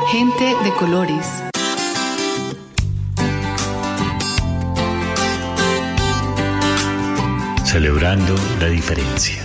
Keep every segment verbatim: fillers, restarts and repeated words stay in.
Gente de colores. Celebrando la diferencia.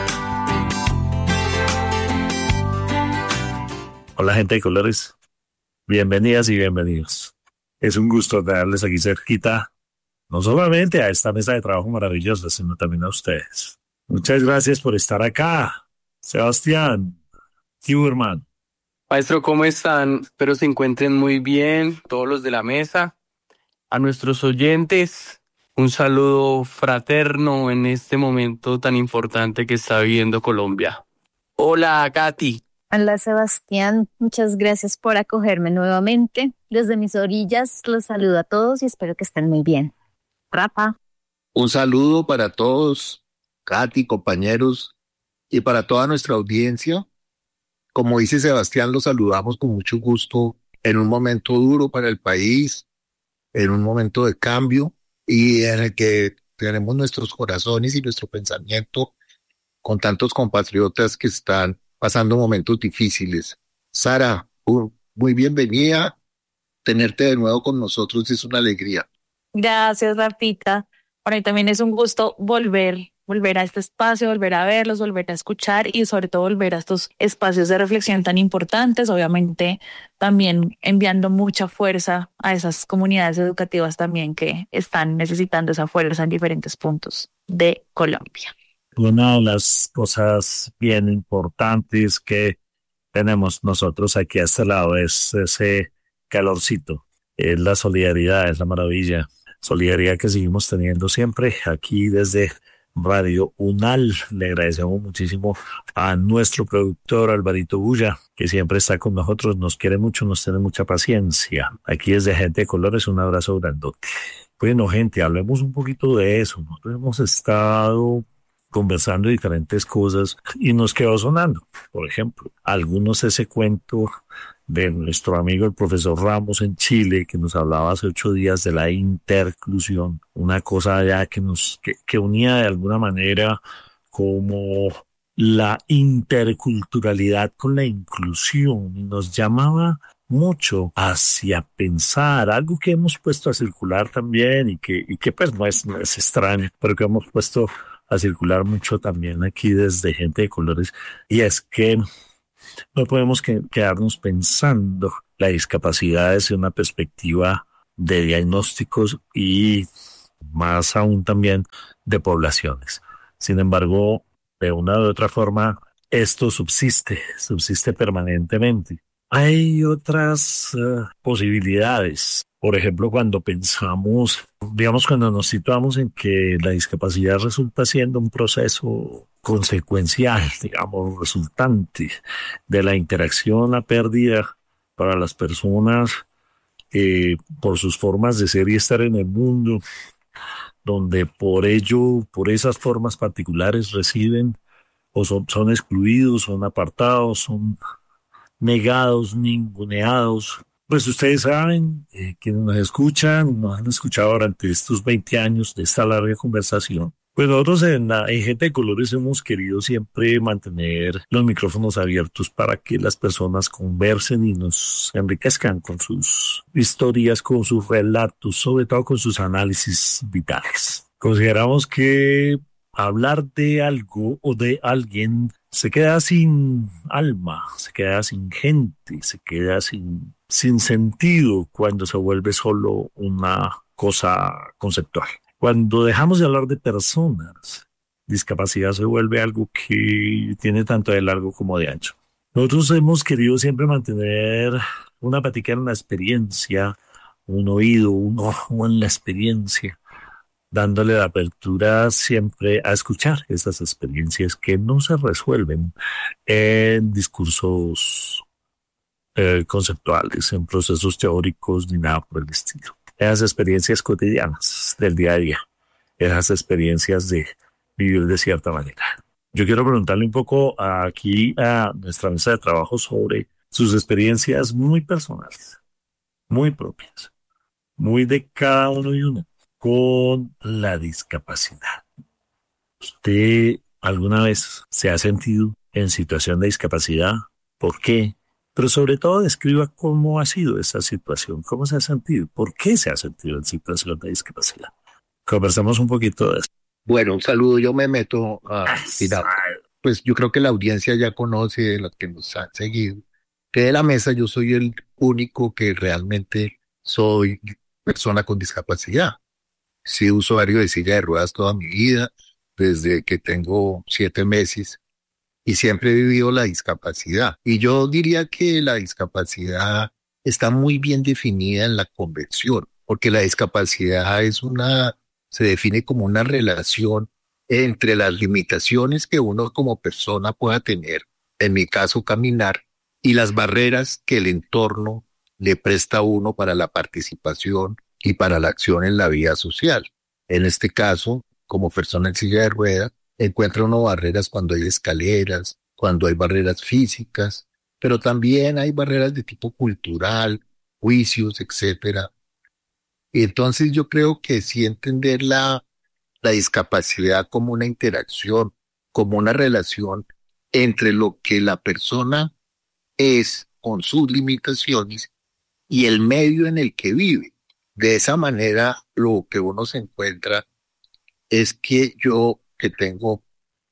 Hola, gente de colores. Bienvenidas y bienvenidos. Es un gusto darles aquí cerquita, no solamente a esta mesa de trabajo maravillosa, sino también a ustedes. Muchas gracias por estar acá. Sebastián, Huberman. Maestro, ¿cómo están? Espero se encuentren muy bien, todos los de la mesa. A nuestros oyentes, un saludo fraterno en este momento tan importante que está viviendo Colombia. Hola, Katy. Hola, Sebastián. Muchas gracias por acogerme nuevamente. Desde mis orillas los saludo a todos y espero que estén muy bien. Rafa. Un saludo para todos, Katy, compañeros, y para toda nuestra audiencia. Como dice Sebastián, los saludamos con mucho gusto en un momento duro para el país, en un momento de cambio y en el que tenemos nuestros corazones y nuestro pensamiento con tantos compatriotas que están pasando momentos difíciles. Sara, muy bienvenida. Tenerte de nuevo con nosotros es una alegría. Gracias, Rafita. Para mí también es un gusto volver, volver a este espacio, volver a verlos, volver a escuchar y sobre todo volver a estos espacios de reflexión tan importantes. Obviamente también enviando mucha fuerza a esas comunidades educativas también que están necesitando esa fuerza en diferentes puntos de Colombia. Una de las cosas bien importantes que tenemos nosotros aquí a este lado es ese calorcito, es la solidaridad, es la maravilla. Solidaridad que seguimos teniendo siempre aquí desde Radio UNAL. Le agradecemos muchísimo a nuestro productor Alvarito Bulla, que siempre está con nosotros, nos quiere mucho, nos tiene mucha paciencia. Aquí desde Gente de Colores, un abrazo grandote. Bueno, gente, hablemos un poquito de eso. Nosotros hemos estado conversando diferentes cosas y nos quedó sonando. Por ejemplo, algunos ese cuento de nuestro amigo el profesor Ramos en Chile, que nos hablaba hace ocho días de la interclusión, una cosa ya que nos que, que unía de alguna manera como la interculturalidad con la inclusión y nos llamaba mucho hacia pensar algo que hemos puesto a circular también y que, y que pues no es, no es extraño, pero que hemos puesto a circular mucho también aquí desde Gente de Colores, y es que no podemos que, quedarnos pensando la discapacidad desde una perspectiva de diagnósticos y más aún también de poblaciones. Sin embargo, de una u otra forma, esto subsiste, subsiste permanentemente. Hay otras uh, posibilidades. Por ejemplo, cuando pensamos, digamos, cuando nos situamos en que la discapacidad resulta siendo un proceso consecuencial, digamos, resultante de la interacción, la pérdida para las personas eh, por sus formas de ser y estar en el mundo, donde por ello, por esas formas particulares reciben o son, son excluidos, son apartados, son negados, ninguneados. Pues ustedes saben, eh, quienes nos escuchan, nos han escuchado durante estos veinte años de esta larga conversación. Pues nosotros en, la, en Gente de Colores hemos querido siempre mantener los micrófonos abiertos para que las personas conversen y nos enriquezcan con sus historias, con sus relatos, sobre todo con sus análisis vitales. Consideramos que hablar de algo o de alguien se queda sin alma, se queda sin gente, se queda sin, sin sentido cuando se vuelve solo una cosa conceptual. Cuando dejamos de hablar de personas, discapacidad se vuelve algo que tiene tanto de largo como de ancho. Nosotros hemos querido siempre mantener una plática en la experiencia, un oído, un ojo en la experiencia, dándole la apertura siempre a escuchar esas experiencias que no se resuelven en discursos eh, conceptuales, en procesos teóricos ni nada por el estilo. Esas experiencias cotidianas del día a día, esas experiencias de vivir de cierta manera. Yo quiero preguntarle un poco aquí a nuestra mesa de trabajo sobre sus experiencias muy personales, muy propias, muy de cada uno y una, con la discapacidad. ¿Usted alguna vez se ha sentido en situación de discapacidad? ¿Por qué? pero sobre todo describa cómo ha sido esa situación, cómo se ha sentido, por qué se ha sentido en situación de discapacidad. Conversamos un poquito de eso. Bueno, un saludo, yo me meto a tirar. Pues yo creo que la audiencia ya conoce, de los que nos han seguido, que de la mesa yo soy el único que realmente soy persona con discapacidad. Sí, usuario de silla de ruedas toda mi vida, desde que tengo siete meses, y siempre he vivido la discapacidad. Y yo diría que la discapacidad está muy bien definida en la convención, porque la discapacidad es una, se define como una relación entre las limitaciones que uno como persona pueda tener, en mi caso caminar, y las barreras que el entorno le presta a uno para la participación y para la acción en la vida social. En este caso, como persona en silla de ruedas, encuentra uno barreras cuando hay escaleras, cuando hay barreras físicas, pero también hay barreras de tipo cultural, juicios, etcétera. Y entonces yo creo que sí entender la, la discapacidad como una interacción, como una relación entre lo que la persona es con sus limitaciones y el medio en el que vive. De esa manera, lo que uno se encuentra es que yo, que tengo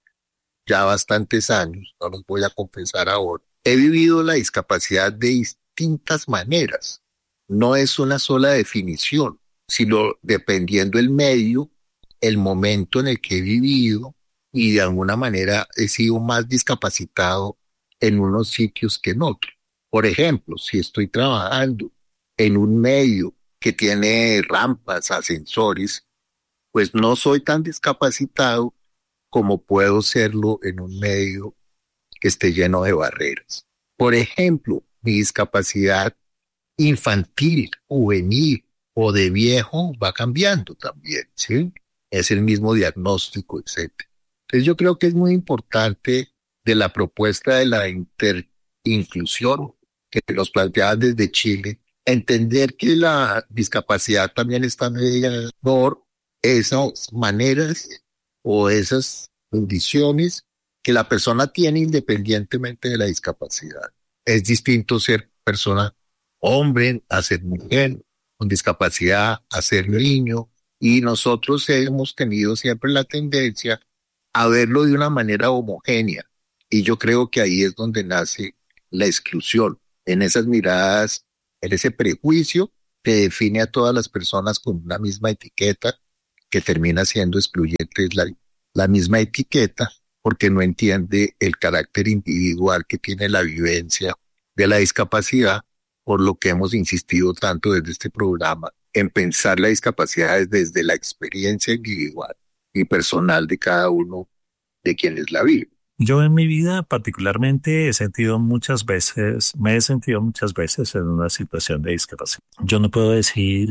ya bastantes años, no los voy a confesar ahora, he vivido la discapacidad de distintas maneras. No es una sola definición, sino dependiendo el medio, el momento en el que he vivido, y de alguna manera he sido más discapacitado en unos sitios que en otros. Por ejemplo, si estoy trabajando en un medio que tiene rampas, ascensores, pues no soy tan discapacitado como puedo serlo en un medio que esté lleno de barreras. Por ejemplo, mi discapacidad infantil, juvenil o de viejo va cambiando también, ¿sí? Es el mismo diagnóstico, etcétera. Entonces yo creo que es muy importante de la propuesta de la interinclusión que nos planteaban desde Chile, entender que la discapacidad también está medida por esas maneras o esas condiciones que la persona tiene independientemente de la discapacidad. Es distinto ser persona hombre a ser mujer, con discapacidad a ser niño, y nosotros hemos tenido siempre la tendencia a verlo de una manera homogénea, y yo creo que ahí es donde nace la exclusión, en esas miradas, en ese prejuicio que define a todas las personas con una misma etiqueta, que termina siendo excluyente, es la, la misma etiqueta, porque no entiende el carácter individual que tiene la vivencia de la discapacidad, por lo que hemos insistido tanto desde este programa en pensar la discapacidad desde la experiencia individual y personal de cada uno de quienes la viven. Yo en mi vida particularmente he sentido muchas veces, me he sentido muchas veces en una situación de discapacidad. Yo no puedo decir,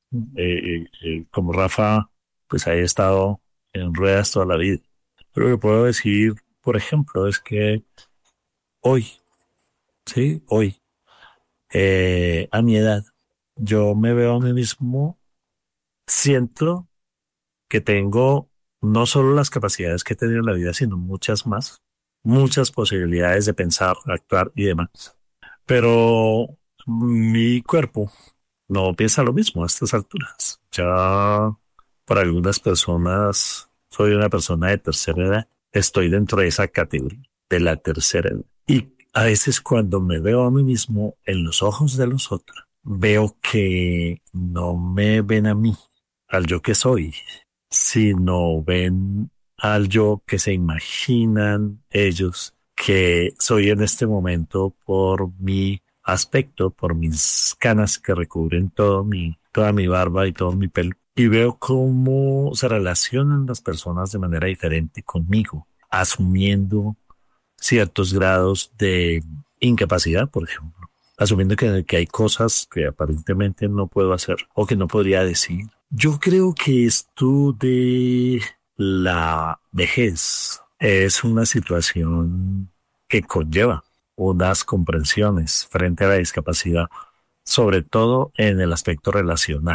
eh, eh, como Rafa, pues he estado en ruedas toda la vida. Pero lo que puedo decir, por ejemplo, es que hoy, sí, hoy, eh, a mi edad, yo me veo a mí mismo, siento que tengo no solo las capacidades que he tenido en la vida, sino muchas más, muchas posibilidades de pensar, actuar y demás. Pero mi cuerpo no piensa lo mismo a estas alturas. Ya para algunas personas soy una persona de tercera edad. Estoy dentro de esa categoría de la tercera edad. Y a veces cuando me veo a mí mismo en los ojos de los otros, veo que no me ven a mí, al yo que soy, sino ven al yo que se imaginan ellos que soy en este momento por mi aspecto, por mis canas que recubren todo mi, toda mi barba y todo mi pelo. Y veo cómo se relacionan las personas de manera diferente conmigo, asumiendo ciertos grados de incapacidad, por ejemplo, asumiendo que, que hay cosas que aparentemente no puedo hacer o que no podría decir. Yo creo que esto de la vejez es una situación que conlleva unas comprensiones frente a la discapacidad, sobre todo en el aspecto relacional.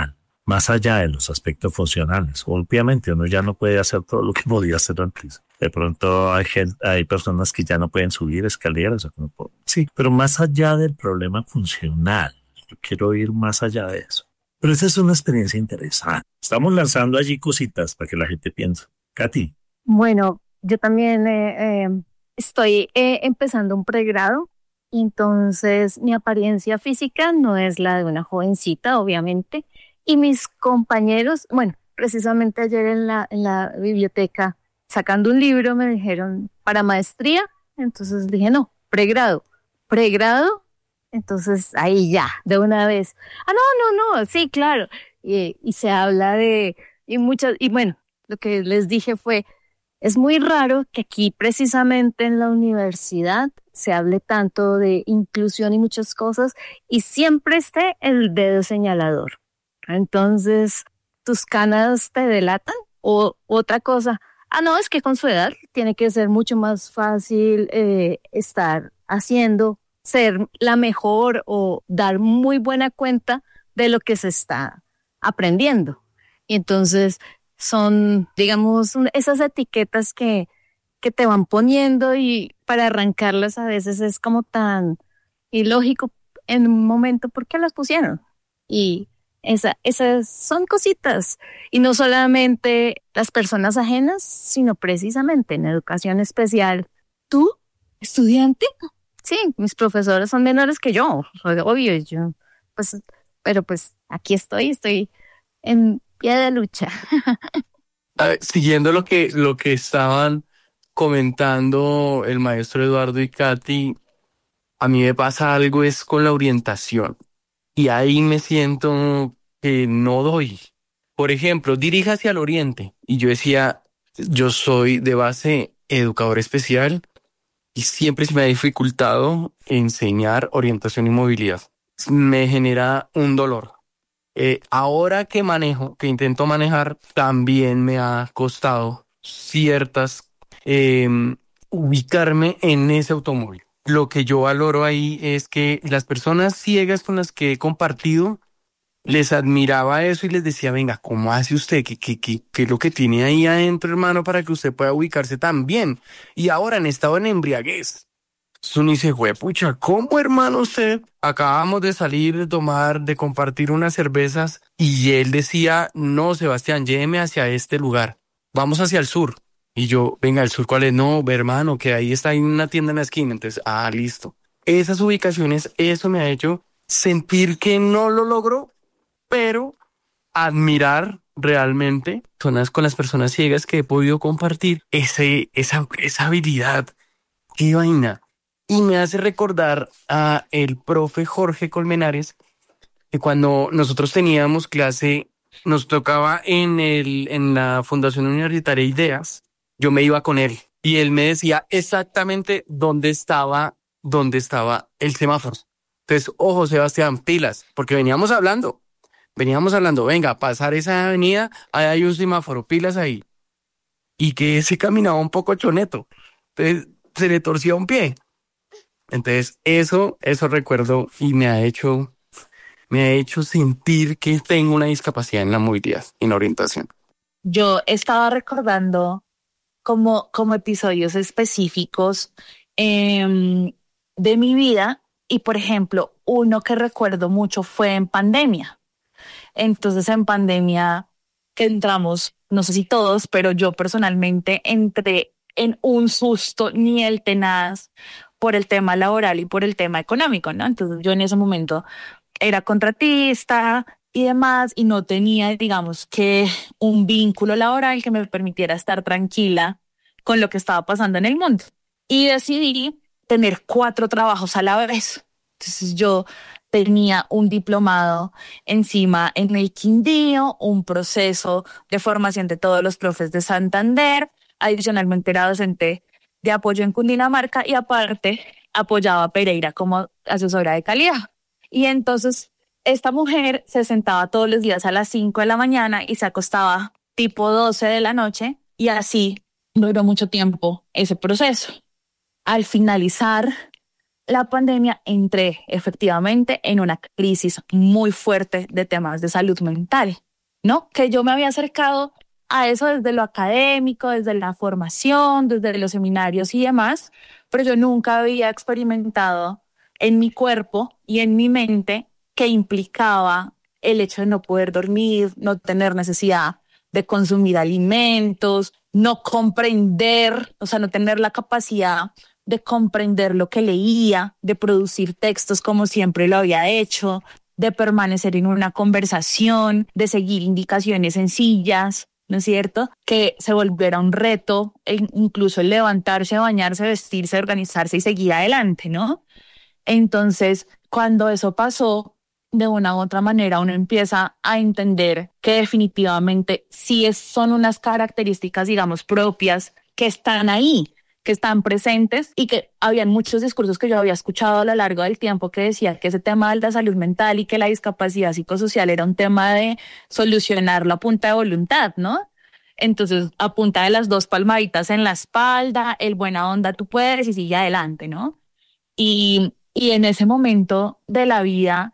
más allá de los aspectos funcionales. Obviamente uno ya no puede hacer todo lo que podía hacer antes. De pronto hay gente, hay personas que ya no pueden subir escaleras. O no puedo. Sí, pero más allá del problema funcional, yo quiero ir más allá de eso. Pero esa es una experiencia interesante. Estamos lanzando allí cositas para que la gente piense. Katy. Bueno, yo también eh, eh, estoy eh, empezando un pregrado, entonces mi apariencia física no es la de una jovencita, obviamente, y mis compañeros, bueno, precisamente ayer en la, en la biblioteca, sacando un libro, me dijeron para maestría, entonces dije, no, pregrado, pregrado, entonces ahí ya, de una vez, ah, no, no, no, sí, claro, y, y se habla de, y muchas, y bueno, lo que les dije fue, es muy raro que aquí precisamente en la universidad se hable tanto de inclusión y muchas cosas y siempre esté el dedo señalador. Entonces, tus canas te delatan o otra cosa. Ah, no, es que con su edad tiene que ser mucho más fácil eh, estar haciendo, ser la mejor o dar muy buena cuenta de lo que se está aprendiendo. Y entonces son, digamos, esas etiquetas que, que te van poniendo y para arrancarlas a veces es como tan ilógico en un momento. ¿Por qué las pusieron? Y esa, esas son cositas. Y no solamente las personas ajenas, sino precisamente en educación especial. ¿Tú, estudiante? Sí, mis profesores son menores que yo, obvio, yo, pues, pero pues aquí estoy, estoy en pie de lucha. Uh, siguiendo lo que, lo que estaban comentando el maestro Eduardo y Katy, a mí me pasa algo es con la orientación. Y ahí me siento que no doy. Por ejemplo, dirija hacia el oriente. Y yo decía, yo soy de base educador especial y siempre se me ha dificultado enseñar orientación y movilidad. Me genera un dolor. Eh, ahora que manejo, que intento manejar, también me ha costado ciertas, eh, ubicarme en ese automóvil. Lo que yo valoro ahí es que las personas ciegas con las que he compartido, les admiraba eso y les decía, venga, ¿cómo hace usted? ¿Qué, qué, qué, qué es lo que tiene ahí adentro, hermano, para que usted pueda ubicarse tan bien? Y ahora en estado de embriaguez. Uno dice, güey, pucha, ¿cómo, hermano, usted? Acabamos de salir, de tomar, de compartir unas cervezas y él decía, no, Sebastián, lléveme hacia este lugar. Vamos hacia el sur. Y yo, venga, ¿el sur cuál es? No, hermano, que ahí está en una tienda en la esquina. Entonces, ah, listo. Esas ubicaciones, eso me ha hecho sentir que no lo logro, pero admirar realmente zonas con las personas ciegas que he podido compartir ese, esa, esa habilidad. ¡Qué vaina! Y me hace recordar a el profe Jorge Colmenares, que cuando nosotros teníamos clase, nos tocaba en, el, en la Fundación Universitaria Ideas, yo me iba con él y él me decía exactamente dónde estaba, dónde estaba el semáforo. Entonces, ojo, Sebastián, pilas, porque veníamos hablando, veníamos hablando, venga, pasar esa avenida, ahí hay un semáforo, pilas ahí. Y que se caminaba un poco choneto, entonces se le torcía un pie. Entonces, eso, eso recuerdo y me ha hecho, me ha hecho sentir que tengo una discapacidad en la movilidad y en la orientación. Yo estaba recordando como, como episodios específicos eh, de mi vida y, por ejemplo, uno que recuerdo mucho fue en pandemia. Entonces, en pandemia que entramos, no sé si todos, pero yo personalmente entré en un susto ni el tenaz por el tema laboral y por el tema económico, ¿no? Entonces yo en ese momento era contratista y demás y no tenía, digamos, que un vínculo laboral que me permitiera estar tranquila con lo que estaba pasando en el mundo. Y decidí tener cuatro trabajos a la vez. Entonces yo tenía un diplomado encima en el Quindío, un proceso de formación de todos los profes de Santander, adicionalmente era docente de apoyo en Cundinamarca y aparte apoyaba a Pereira como asesora de calidad. Y entonces esta mujer se sentaba todos los días a las cinco de la mañana y se acostaba tipo doce de la noche y así duró mucho tiempo ese proceso. Al finalizar la pandemia entré efectivamente en una crisis muy fuerte de temas de salud mental ¿no? Que yo me había acercado a eso desde lo académico, desde la formación, desde los seminarios y demás, pero yo nunca había experimentado en mi cuerpo y en mi mente que implicaba el hecho de no poder dormir, no tener necesidad de consumir alimentos, no comprender, o sea, no tener la capacidad de comprender lo que leía, de producir textos como siempre lo había hecho, de permanecer en una conversación, de seguir indicaciones sencillas, ¿no es cierto? Que se volviera un reto, e incluso el levantarse, bañarse, vestirse, organizarse y seguir adelante, ¿no? Entonces, cuando eso pasó, de una u otra manera uno empieza a entender que definitivamente sí es, son unas características, digamos, propias que están ahí, que están presentes y que habían muchos discursos que yo había escuchado a lo largo del tiempo que decía que ese tema de la salud mental y que la discapacidad psicosocial era un tema de solucionarlo a punta de voluntad, ¿no? Entonces, a punta de las dos palmaditas en la espalda, el buena onda, tú puedes y sigue adelante, ¿no? Y, y en ese momento de la vida,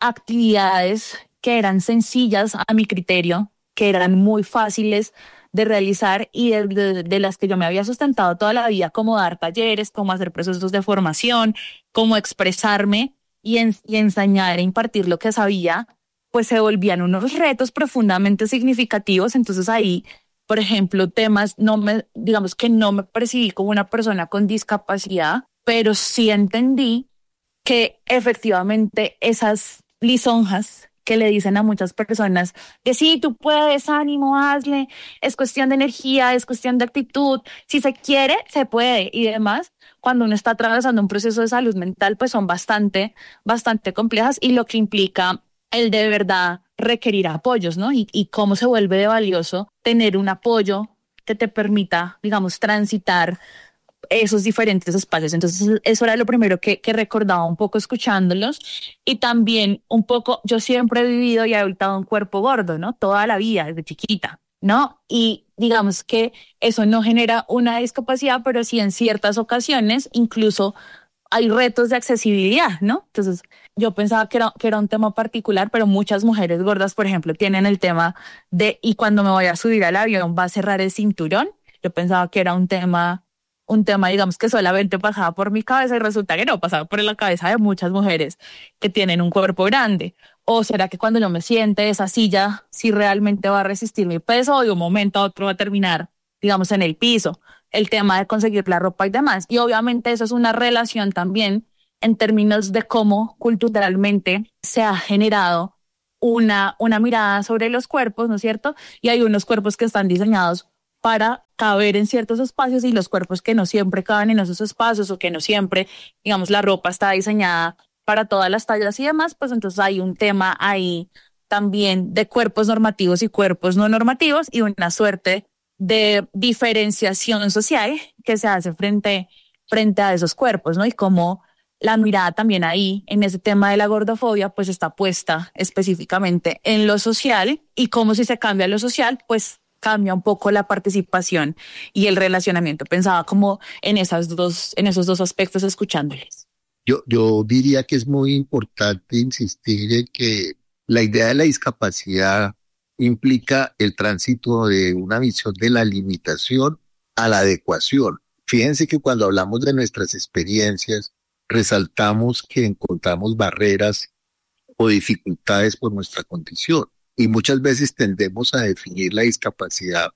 actividades que eran sencillas a mi criterio, que eran muy fáciles de realizar y de, de, de las que yo me había sustentado toda la vida, como dar talleres, como hacer procesos de formación, como expresarme y, en, y enseñar e impartir lo que sabía, pues se volvían unos retos profundamente significativos. Entonces ahí, por ejemplo, temas, no me, digamos que no me percibí como una persona con discapacidad, pero sí entendí que efectivamente esas lisonjas que le dicen a muchas personas que sí, tú puedes, ánimo, hazle, es cuestión de energía, es cuestión de actitud, si se quiere, se puede y demás, cuando uno está atravesando un proceso de salud mental, pues son bastante, bastante complejas y lo que implica el de verdad requerir apoyos, ¿no? Y, y cómo se vuelve de valioso tener un apoyo que te permita, digamos, transitar esos diferentes espacios. Entonces eso era lo primero que, que recordaba un poco escuchándolos y también un poco, yo siempre he vivido y he habitado un cuerpo gordo, ¿no? Toda la vida, desde chiquita, ¿no? Y digamos que eso no genera una discapacidad, pero sí en ciertas ocasiones incluso hay retos de accesibilidad, ¿no? Entonces yo pensaba que era, que era un tema particular, pero muchas mujeres gordas, por ejemplo, tienen el tema de, y cuando me voy a subir al avión va a cerrar el cinturón. Yo pensaba que era un tema un tema, digamos, que solamente pasaba por mi cabeza y resulta que no, pasaba por la cabeza de muchas mujeres que tienen un cuerpo grande. ¿O será que cuando yo me siente esa silla, si realmente va a resistir mi peso o de un momento a otro va a terminar, digamos, en el piso? El tema de conseguir la ropa y demás. Y obviamente eso es una relación también en términos de cómo culturalmente se ha generado una, una mirada sobre los cuerpos, ¿no es cierto? Y hay unos cuerpos que están diseñados para caber en ciertos espacios y los cuerpos que no siempre caben en esos espacios o que no siempre, digamos, la ropa está diseñada para todas las tallas y demás, pues entonces hay un tema ahí también de cuerpos normativos y cuerpos no normativos y una suerte de diferenciación social que se hace frente, frente a esos cuerpos, ¿no? Y cómo la mirada también ahí en ese tema de la gordofobia pues está puesta específicamente en lo social y cómo si se cambia lo social, pues cambia un poco la participación y el relacionamiento. Pensaba como en esas dos, en esos dos aspectos escuchándoles. Yo, yo diría que es muy importante insistir en que la idea de la discapacidad implica el tránsito de una visión de la limitación a la adecuación. Fíjense que cuando hablamos de nuestras experiencias, resaltamos que encontramos barreras o dificultades por nuestra condición. Y muchas veces tendemos a definir la discapacidad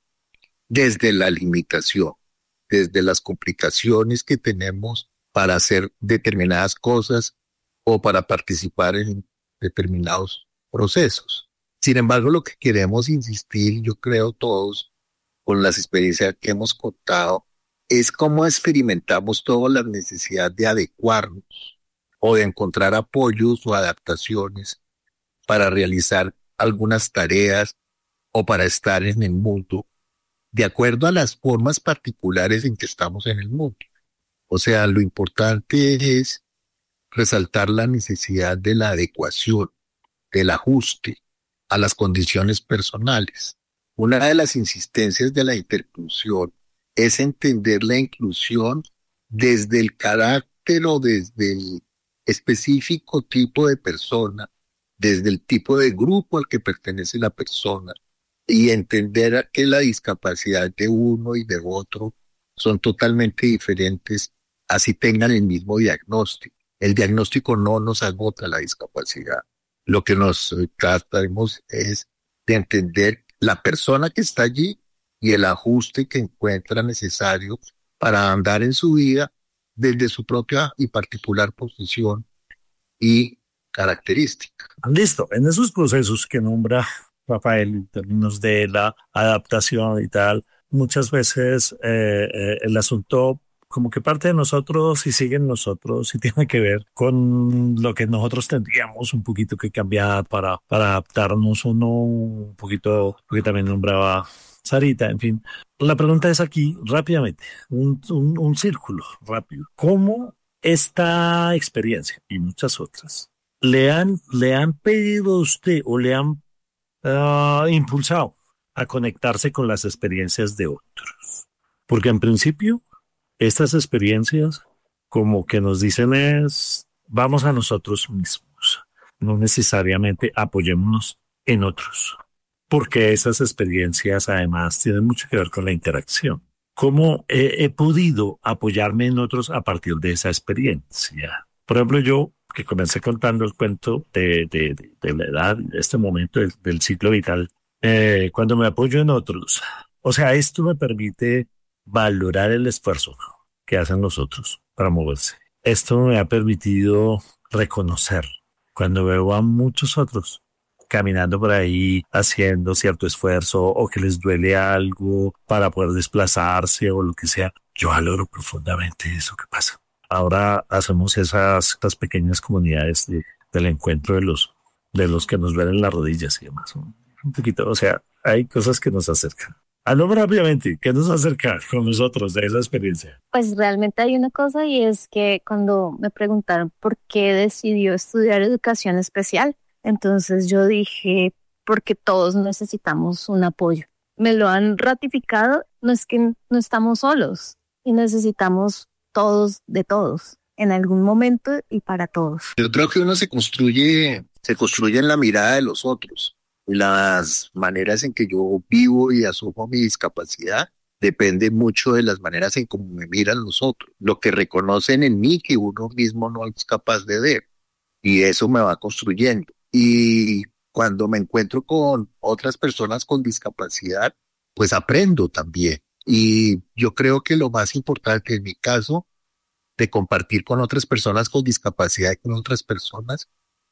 desde la limitación, desde las complicaciones que tenemos para hacer determinadas cosas o para participar en determinados procesos. Sin embargo, lo que queremos insistir, yo creo todos, con las experiencias que hemos contado, es cómo experimentamos toda la necesidad de adecuarnos o de encontrar apoyos o adaptaciones para realizar algunas tareas o para estar en el mundo de acuerdo a las formas particulares en que estamos en el mundo. O sea, lo importante es resaltar la necesidad de la adecuación, del ajuste a las condiciones personales. Una de las insistencias de la interclusión es entender la inclusión desde el carácter o desde el específico tipo de persona desde el tipo de grupo al que pertenece la persona y entender que la discapacidad de uno y de otro son totalmente diferentes, así tengan el mismo diagnóstico. El diagnóstico no nos agota la discapacidad. Lo que nos tratamos es de entender la persona que está allí y el ajuste que encuentra necesario para andar en su vida desde su propia y particular posición y característica. Listo, en esos procesos que nombra Rafael en términos de la adaptación y tal, muchas veces eh, eh, el asunto como que parte de nosotros y sigue en nosotros y tiene que ver con lo que nosotros tendríamos un poquito que cambiar para, para adaptarnos o no, un poquito, porque también nombraba Sarita, en fin. La pregunta es aquí, rápidamente, un, un, un círculo rápido. ¿Cómo esta experiencia y muchas otras le han, le han pedido a usted o le han uh, impulsado a conectarse con las experiencias de otros? Porque en principio, estas experiencias como que nos dicen es, vamos a nosotros mismos, no necesariamente apoyémonos en otros, porque esas experiencias además tienen mucho que ver con la interacción. ¿Cómo he, he podido apoyarme en otros a partir de esa experiencia? Por ejemplo, yo que comencé contando el cuento de, de, de, de la edad, de este momento del, del ciclo vital, eh, cuando me apoyo en otros, o sea, esto me permite valorar el esfuerzo que hacen los otros para moverse. Esto me ha permitido reconocer cuando veo a muchos otros caminando por ahí haciendo cierto esfuerzo o que les duele algo para poder desplazarse o lo que sea. Yo valoro profundamente eso que pasa. Ahora hacemos esas, esas pequeñas comunidades de, del encuentro de los, de los que nos duelen las rodillas y demás. Un poquito, o sea, hay cosas que nos acercan. Aló rápidamente, ¿qué nos acerca con nosotros de esa experiencia? Pues realmente hay una cosa y es que cuando me preguntaron por qué decidió estudiar educación especial, entonces yo dije, porque todos necesitamos un apoyo. Me lo han ratificado, no es que no estamos solos y necesitamos todos de todos en algún momento y para todos. Yo creo que uno se construye, se construye en la mirada de los otros. Las maneras en que yo vivo y asumo mi discapacidad depende mucho de las maneras en cómo me miran los otros, lo que reconocen en mí que uno mismo no es capaz de ver, y eso me va construyendo. Y cuando me encuentro con otras personas con discapacidad, pues aprendo también. Y yo creo que lo más importante en mi caso de compartir con otras personas con discapacidad y con otras personas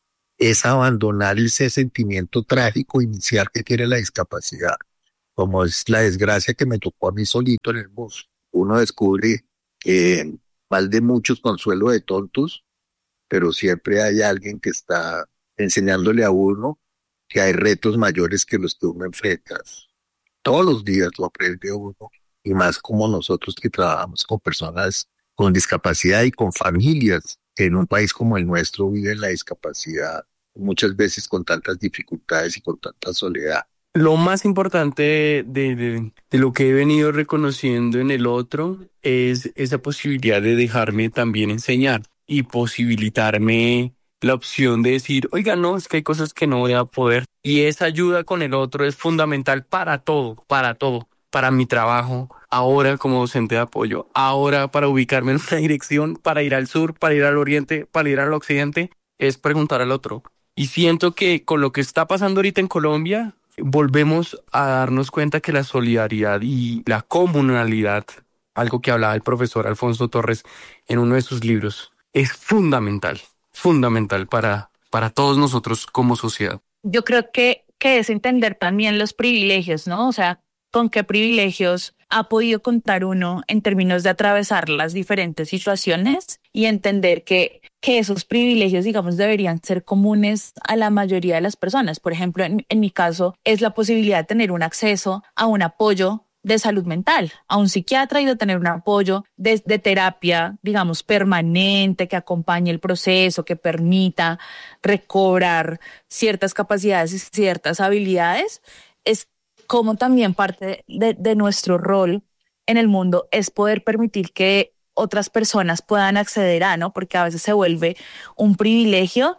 es abandonar ese sentimiento trágico inicial que tiene la discapacidad, como es la desgracia que me tocó a mí solito en el bus. Uno descubre que mal de muchos consuelo de tontos, pero siempre hay alguien que está enseñándole a uno que hay retos mayores que los que uno enfrenta. Todos los días lo aprende uno, y más como nosotros que trabajamos con personas con discapacidad y con familias que en un país como el nuestro viven la discapacidad muchas veces con tantas dificultades y con tanta soledad. Lo más importante de, de, de lo que he venido reconociendo en el otro es esa posibilidad de dejarme también enseñar y posibilitarme la opción de decir, oiga, no, es que hay cosas que no voy a poder. Y esa ayuda con el otro es fundamental para todo, para todo, para mi trabajo, ahora como docente de apoyo, ahora para ubicarme en una dirección, para ir al sur, para ir al oriente, para ir al occidente, es preguntar al otro. Y siento que con lo que está pasando ahorita en Colombia, volvemos a darnos cuenta que la solidaridad y la comunalidad, algo que hablaba el profesor Alfonso Torres en uno de sus libros, es fundamental, fundamental para, para todos nosotros como sociedad. Yo creo que, que es entender también los privilegios, ¿no? O sea, con qué privilegios ha podido contar uno en términos de atravesar las diferentes situaciones y entender que, que esos privilegios, digamos, deberían ser comunes a la mayoría de las personas. Por ejemplo, en, en mi caso, es la posibilidad de tener un acceso a un apoyo de salud mental, a un psiquiatra y de tener un apoyo de, de terapia, digamos, permanente, que acompañe el proceso, que permita recobrar ciertas capacidades y ciertas habilidades. Es como también parte de, de nuestro rol en el mundo es poder permitir que otras personas puedan acceder a, ¿no? Porque a veces se vuelve un privilegio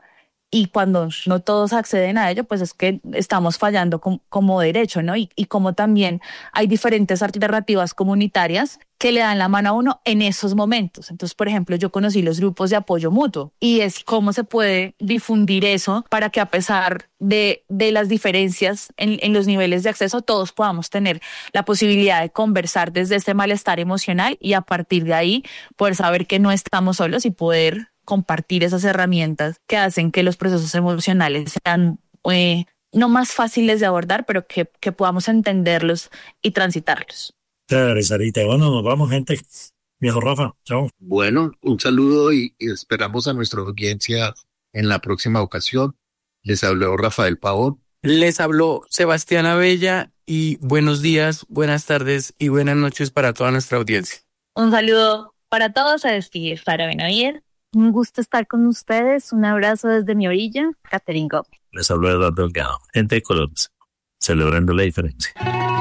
y cuando no todos acceden a ello, pues es que estamos fallando com- como derecho, ¿no? Y, y como también hay diferentes alternativas comunitarias que le dan la mano a uno en esos momentos. Entonces, por ejemplo, yo conocí los grupos de apoyo mutuo y es cómo se puede difundir eso para que a pesar de, de las diferencias en, en los niveles de acceso, todos podamos tener la posibilidad de conversar desde este malestar emocional y a partir de ahí poder saber que no estamos solos y poder compartir esas herramientas que hacen que los procesos emocionales sean eh, no más fáciles de abordar, pero que, que podamos entenderlos y transitarlos. Chévere, Sarita. Bueno, nos vamos, gente. Viejo Rafa, chao. Bueno, un saludo y, y esperamos a nuestra audiencia en la próxima ocasión. Les habló Rafael Pavón. Les habló Sebastián Abella y buenos días, buenas tardes y buenas noches para toda nuestra audiencia. Un saludo para todos, a despedir Sara Benavides. Un gusto estar con ustedes. Un abrazo desde mi orilla, Catherine Gómez. Les habló Eduardo Delgado. Gente de colores, celebrando la diferencia.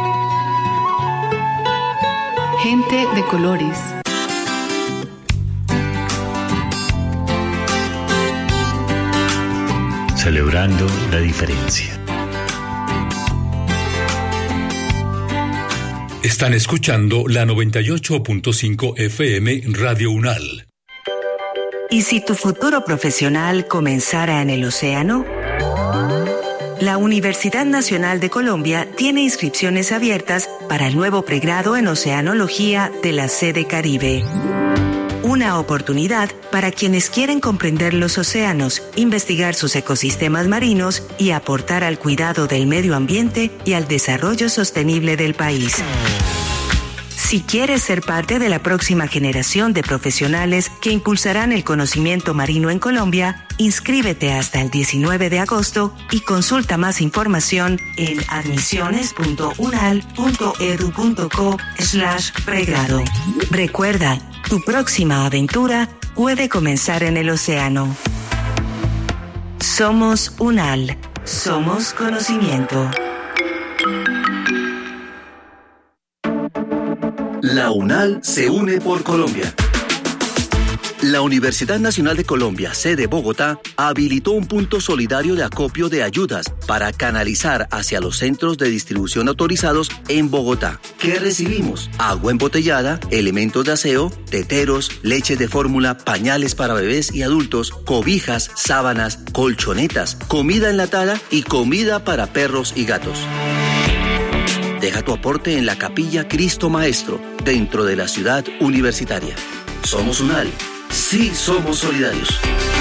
Gente de colores. Celebrando la diferencia. Están escuchando la noventa y ocho punto cinco F M Radio UNAL. ¿Y si tu futuro profesional comenzara en el océano? La Universidad Nacional de Colombia tiene inscripciones abiertas para el nuevo pregrado en Oceanología de la Sede Caribe. Una oportunidad para quienes quieren comprender los océanos, investigar sus ecosistemas marinos y aportar al cuidado del medio ambiente y al desarrollo sostenible del país. Si quieres ser parte de la próxima generación de profesionales que impulsarán el conocimiento marino en Colombia, inscríbete hasta el diecinueve de agosto y consulta más información en admisiones punto unal punto edu punto co slash pregrado. Recuerda, tu próxima aventura puede comenzar en el océano. Somos UNAL. Somos conocimiento. La UNAL se une por Colombia. La Universidad Nacional de Colombia, sede Bogotá, habilitó un punto solidario de acopio de ayudas para canalizar hacia los centros de distribución autorizados en Bogotá. ¿Qué recibimos? Agua embotellada, elementos de aseo, teteros, leches de fórmula, pañales para bebés y adultos, cobijas, sábanas, colchonetas, comida enlatada y comida para perros y gatos. Deja tu aporte en la Capilla Cristo Maestro, dentro de la ciudad universitaria. Somos UNAL. Sí somos solidarios.